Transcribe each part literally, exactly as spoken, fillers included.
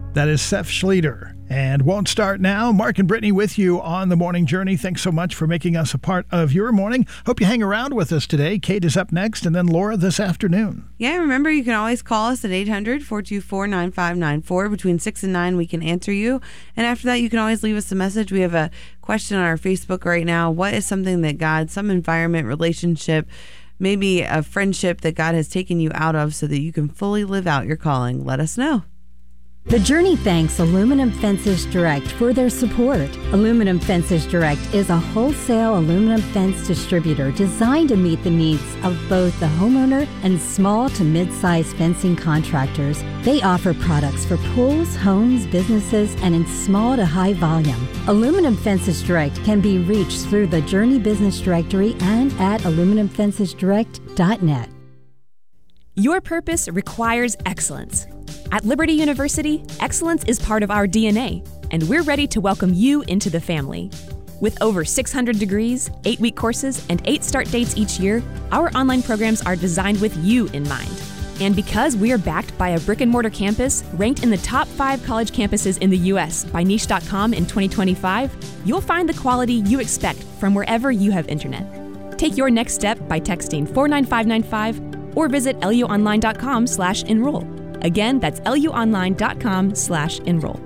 That is Seth Schleter. And Won't Start Now. Mark and Brittany with you on the Morning Journey. Thanks so much for making us a part of your morning. Hope you hang around with us today. Kate is up next, and then Laura this afternoon. Yeah, remember, you can always call us at eight hundred, four two four, nine five nine four. Between six and nine, we can answer you. And after that, you can always leave us a message. We have a question on our Facebook right now. What is something that God, some environment, relationship, maybe a friendship that God has taken you out of so that you can fully live out your calling? Let us know. The Journey thanks Aluminum Fences Direct for their support. Aluminum Fences Direct is a wholesale aluminum fence distributor designed to meet the needs of both the homeowner and small to mid-sized fencing contractors. They offer products for pools, homes, businesses, and in small to high volume. Aluminum Fences Direct can be reached through the Journey Business Directory and at aluminum fences direct dot net. Your purpose requires excellence. At Liberty University, excellence is part of our D N A, and we're ready to welcome you into the family. With over six hundred degrees, eight-week courses, and eight start dates each year, our online programs are designed with you in mind. And because we are backed by a brick-and-mortar campus ranked in the top five college campuses in the U S by niche dot com in twenty twenty-five, you'll find the quality you expect from wherever you have internet. Take your next step by texting four nine five nine five or visit L U online dot com slash enroll. Again, that's L U online dot com slash enroll.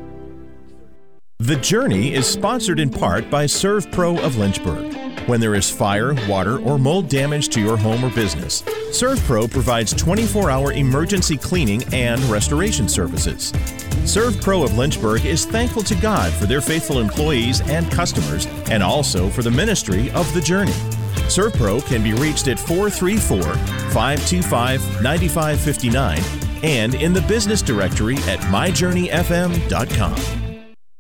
The Journey is sponsored in part by ServPro of Lynchburg. When there is fire, water, or mold damage to your home or business, ServPro provides twenty-four hour emergency cleaning and restoration services. ServPro of Lynchburg is thankful to God for their faithful employees and customers, and also for the ministry of The Journey. ServPro can be reached at four three four, five two five, nine five five nine and in the business directory at my journey f m dot com.